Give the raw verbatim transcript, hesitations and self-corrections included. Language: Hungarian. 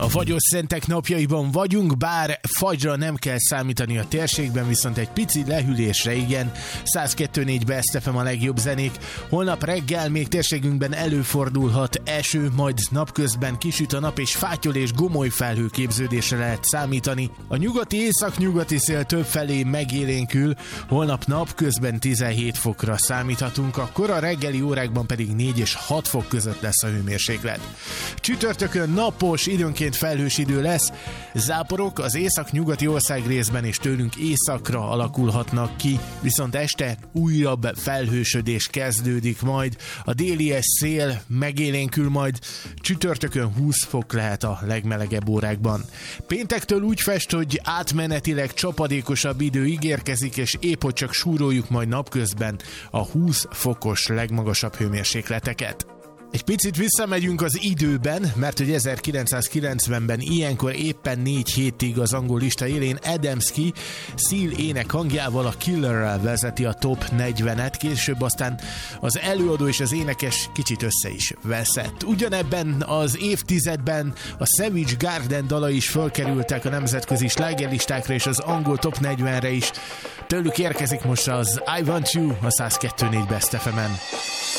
A fagyos szentek napjaiban vagyunk, bár fagyra nem kell számítani a térségben, viszont egy pici lehűlésre igen. száz kettő négy Best ef em a legjobb zenék. Holnap reggel még térségünkben előfordulhat eső, majd napközben kisüt a nap és fátyol és gomoly felhőképződésre lehet számítani. A nyugati észak-nyugati szél többfelé megélénkül, holnap napközben tizenhét fokra számíthatunk, a kora reggeli órákban pedig négy és hat fok között lesz a hőmérséklet. Csütörtökön napos, időnként felhős idő lesz, záporok az észak-nyugati országrészben és tőlünk északra alakulhatnak ki, viszont este újabb felhősödés kezdődik majd, a délies szél megélénkül, majd csütörtökön húsz fok lehet a legmelegebb órákban. Péntektől úgy fest, hogy átmenetileg csapadékosabb idő ígérkezik, és épp hogy csak súroljuk majd napközben a húsz fokos legmagasabb hőmérsékleteket. Egy picit visszamegyünk az időben, mert hogy ezerkilencszázkilencvenben ilyenkor éppen négy hétig az angol lista élén Adamski Seal ének hangjával, a Killerrel vezeti a top negyvenet, később aztán az előadó és az énekes kicsit össze is veszett. Ugyanebben az évtizedben a Savage Garden dala is fölkerültek a nemzetközi slágerlistákra és az angol top negyvenre is. Tőlük érkezik most az I Want You a száz kettő négy Best ef emen.